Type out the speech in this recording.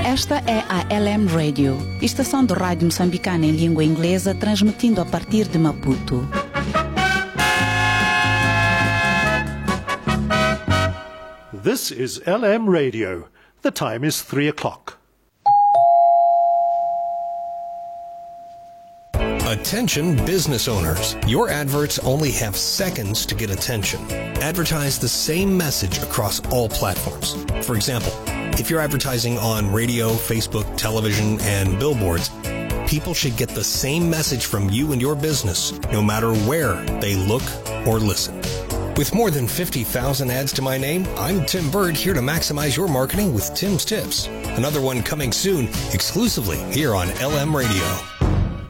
Esta é a LM Radio, estação de rádio moçambicana em língua inglesa, transmitindo a partir de Maputo. This is LM Radio. The time is 3 o'clock. Attention business owners. Your adverts only have seconds to get attention. Advertise the same message across all platforms. For example, if you're advertising on radio, Facebook, television, and billboards, people should get the same message from you and your business, no matter where they look or listen. With more than 50,000 ads to my name, I'm Tim Bird, here to maximize your marketing with Tim's Tips. Another one coming soon, exclusively here on LM Radio.